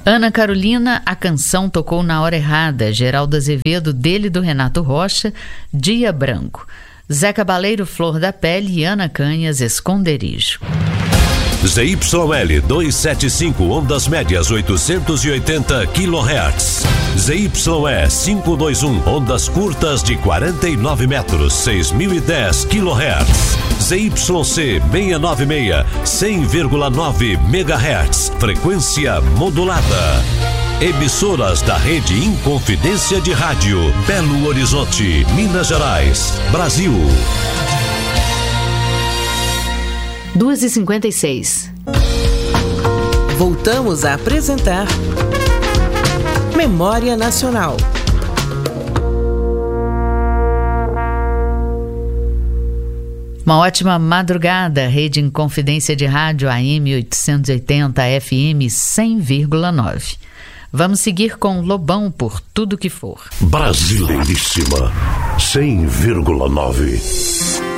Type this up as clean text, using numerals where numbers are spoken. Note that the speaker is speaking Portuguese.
Ana Carolina, a canção tocou na hora errada. Geraldo Azevedo, dele do Renato Rocha, Dia Branco. Zé Cabaleiro, Flor da Pele e Ana Canhas, Esconderijo. ZYL 275, ondas médias 880 kHz. ZYE 521, ondas curtas de 49 metros, 6010 kHz. ZYC 696, 100,9 MHz, frequência modulada. Emissoras da Rede Inconfidência de Rádio, Belo Horizonte, Minas Gerais, Brasil. 2h56. Voltamos a apresentar Memória Nacional. Uma ótima madrugada, Rede Inconfidência de Rádio AM 880 FM 100,9. Vamos seguir com Lobão por Tudo Que For. Brasileiríssima 100,9.